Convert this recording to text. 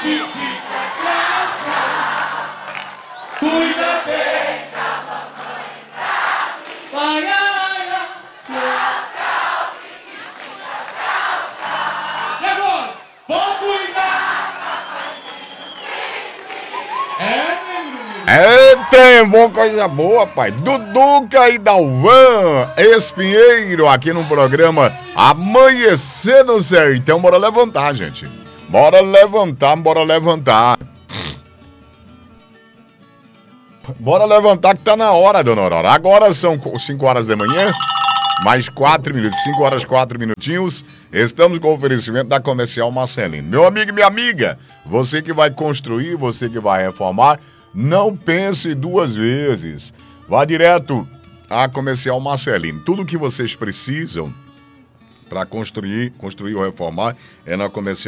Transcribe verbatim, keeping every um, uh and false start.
Titica, tchau, tchau. Cuida bem da mamãe e da mim. Vai, ai, ai, tchau, tchau. Titica, tchau, tchau. E agora? Vou cuidar da mamãezinha, sim, sim. É, É, tem bom, coisa boa, pai. Duduca e Dalvan Espinheiro aqui no programa Amanhecer no Sertão. Bora levantar, gente. Bora levantar, bora levantar. Bora levantar que tá na hora, dona Aurora. Agora são cinco horas da manhã, mais quatro minutos. cinco horas, quatro minutinhos. Estamos com o oferecimento da Comercial Marcelino. Meu amigo e minha amiga, você que vai construir, você que vai reformar, não pense duas vezes. Vá direto à Comercial Marcelino. Tudo que vocês precisam para construir, construir ou reformar é na Comercial